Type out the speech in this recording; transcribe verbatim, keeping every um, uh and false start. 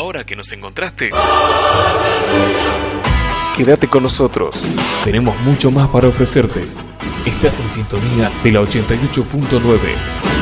Ahora que nos encontraste, quédate con nosotros. Tenemos mucho más para ofrecerte. Estás en sintonía de la ochenta y ocho punto nueve.